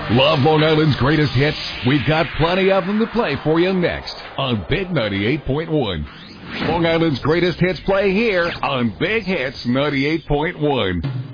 Love Long Island's greatest hits? We've got plenty of them to play for you next on Big 98.1. Long Island's greatest hits play here on Big Hits 98.1.